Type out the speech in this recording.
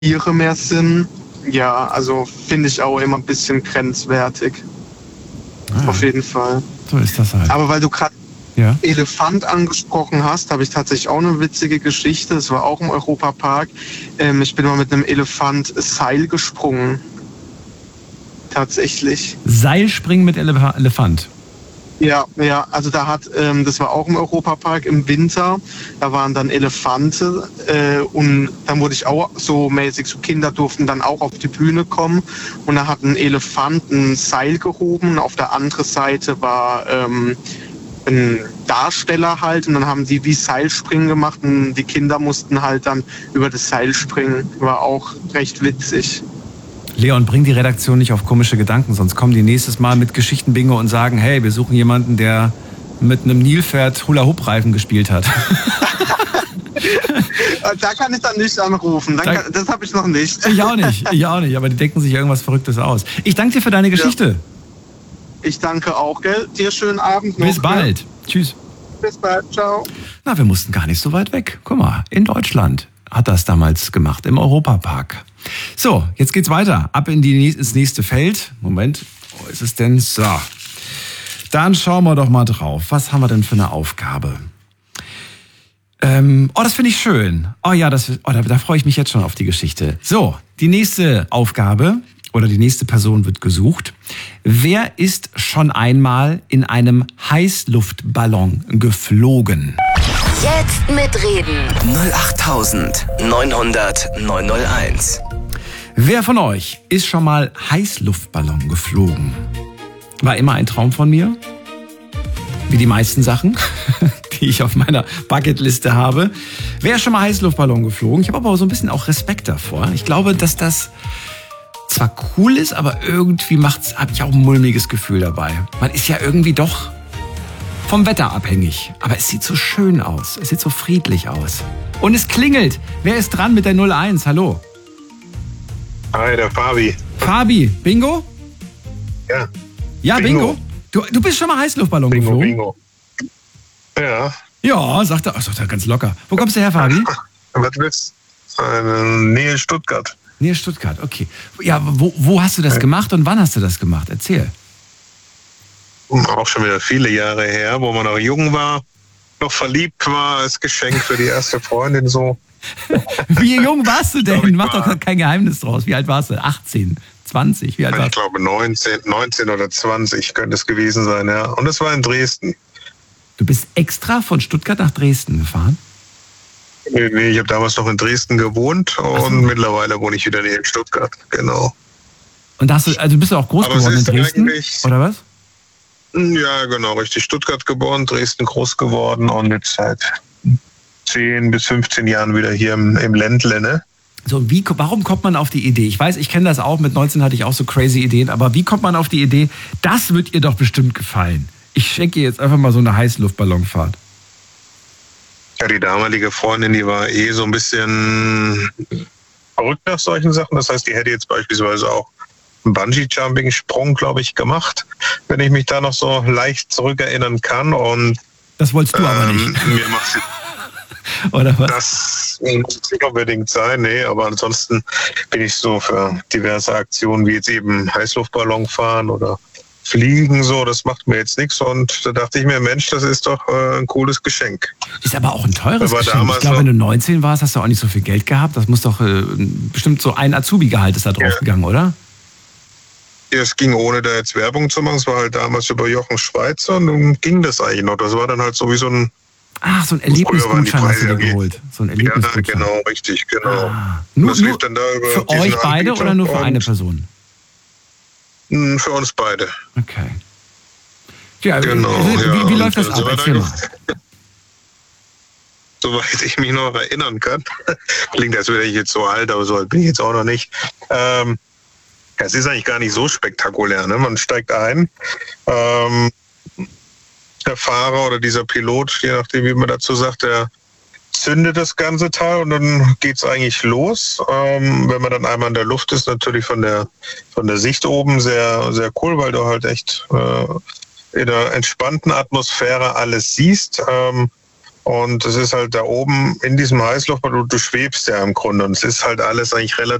Tiere mehr sind. Ja, also finde ich auch immer ein bisschen grenzwertig. Auf jeden Fall. So ist das halt. Aber weil du gerade Ja. Elefant angesprochen hast, habe ich tatsächlich auch eine witzige Geschichte. Das war auch im Europapark. Ich bin mal mit einem Elefant Seil gesprungen. Tatsächlich. Seilspringen mit Elefant. Ja, also das war auch im Europapark im Winter, da waren dann Elefante und dann wurde ich auch so mäßig, so Kinder durften dann auch auf die Bühne kommen und da hat ein Elefant ein Seil gehoben und auf der anderen Seite war ein Darsteller halt und dann haben die wie Seilspringen gemacht und die Kinder mussten halt dann über das Seil springen, war auch recht witzig. Leon, bring die Redaktion nicht auf komische Gedanken, sonst kommen die nächstes Mal mit Geschichten-Bingo und sagen, hey, wir suchen jemanden, der mit einem Nilpferd Hula-Hoop-Reifen gespielt hat. Da kann ich dann nicht anrufen, das habe ich noch nicht. Ich auch nicht, aber die denken sich irgendwas Verrücktes aus. Ich danke dir für deine Geschichte. Ja. Ich danke auch, gell? Dir schönen Abend noch. Bis bald. Ja? Tschüss. Bis bald, ciao. Na, wir mussten gar nicht so weit weg. Guck mal, in Deutschland hat das damals gemacht, im Europapark. So, jetzt geht's weiter. Ab ins nächste Feld. Moment, wo ist es denn? So. Dann schauen wir doch mal drauf. Was haben wir denn für eine Aufgabe? Das finde ich schön. Oh ja, da freue ich mich jetzt schon auf die Geschichte. So, die nächste Aufgabe oder die nächste Person wird gesucht. Wer ist schon einmal in einem Heißluftballon geflogen? Jetzt mitreden. 08900 Wer von euch ist schon mal Heißluftballon geflogen? War immer ein Traum von mir. Wie die meisten Sachen, die ich auf meiner Bucketliste habe. Wer ist schon mal Heißluftballon geflogen? Ich habe aber so ein bisschen auch Respekt davor. Ich glaube, dass das zwar cool ist, aber irgendwie habe ich auch ein mulmiges Gefühl dabei. Man ist ja irgendwie doch vom Wetter abhängig. Aber es sieht so schön aus. Es sieht so friedlich aus. Und es klingelt. Wer ist dran mit der 01? Hallo. Hi, der Fabi. Fabi, Bingo? Ja. Ja, Bingo. Du bist schon mal Heißluftballon geflogen? Bingo. Ja. Ja, sagt er ganz locker. Wo kommst du her, Fabi? Was willst du? Nähe Stuttgart. Nähe Stuttgart, okay. Ja, wo hast du das gemacht und wann hast du das gemacht? Erzähl. Auch schon wieder viele Jahre her, wo man noch jung war, noch verliebt war, als Geschenk für die erste Freundin so. Wie jung warst du denn? Mach doch kein Geheimnis draus. Wie alt warst du? 18, 20? Wie alt warst du? Ich glaube 19 oder 20 könnte es gewesen sein, ja. Und es war in Dresden. Du bist extra von Stuttgart nach Dresden gefahren? Nee, ich habe damals noch in Dresden gewohnt und mittlerweile wohne ich wieder in Stuttgart, genau. Und bist du auch groß geworden in Dresden, oder was? Ja, genau, richtig. Stuttgart geboren, Dresden groß geworden und jetzt seit 10 bis 15 Jahren wieder hier im Ländle, ne? So, warum kommt man auf die Idee? Ich weiß, ich kenne das auch, mit 19 hatte ich auch so crazy Ideen, aber wie kommt man auf die Idee, das wird ihr doch bestimmt gefallen? Ich schenke ihr jetzt einfach mal so eine Heißluftballonfahrt. Ja, die damalige Freundin, die war so ein bisschen verrückt nach solchen Sachen. Das heißt, die hätte jetzt beispielsweise auch einen Bungee-Jumping-Sprung, glaube ich, gemacht, wenn ich mich da noch so leicht zurückerinnern kann. Und das wolltest du aber nicht. Mir macht's oder was? Das muss nicht unbedingt sein, nee, aber ansonsten bin ich so für diverse Aktionen, wie jetzt eben Heißluftballon fahren oder Fliegen, so, das macht mir jetzt nichts. Und da dachte ich mir, Mensch, das ist doch ein cooles Geschenk. Ist aber auch ein teures Geschenk. Ich glaube, wenn du 19 warst, hast du auch nicht so viel Geld gehabt. Das muss doch bestimmt so ein Azubi-Gehalt ist da drauf gegangen, oder? Ja, es ging, ohne da jetzt Werbung zu machen. Es war halt damals über Jochen Schweizer und dann ging das eigentlich noch. Das war dann halt so wie so ein... Ach, so ein Erlebnisgutschein hast du dir geholt. So ein Erlebnisgutschein. Ja, genau, richtig, genau. Ah. Nur dann da über für euch beide oder nur für eine Person? Für uns beide. Okay. Ja, genau, wie läuft das ab? Erzähl mal. Soweit ich mich noch erinnern kann. Klingt, als wäre ich jetzt so alt, aber so alt bin ich jetzt auch noch nicht. Es ist eigentlich gar nicht so spektakulär. Ne? Man steigt ein. Der Fahrer oder dieser Pilot, je nachdem, wie man dazu sagt, der zündet das ganze Teil und dann geht's eigentlich los. Wenn man dann einmal in der Luft ist, natürlich von der Sicht oben sehr, sehr cool, weil du halt echt in der entspannten Atmosphäre alles siehst. Und es ist halt da oben in diesem Heißluftballon, du schwebst ja im Grunde und es ist halt alles eigentlich relativ